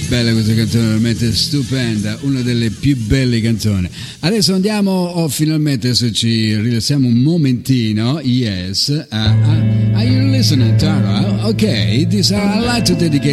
Bella questa canzone, veramente stupenda, una delle più belle canzoni. Adesso andiamo, finalmente, se ci rilassiamo un momentino. Yes, are you listening, Tara? Okay, this I like to dedicate